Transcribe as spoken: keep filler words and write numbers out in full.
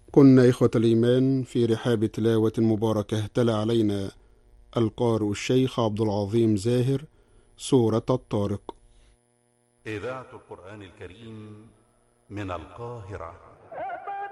كنا إخوة الإيمان في رحاب تلاوة مباركة تلا علينا القارئ الشيخ عبد العظيم زاهر سورة الطارق. إذاعة القرآن الكريم من القاهرة.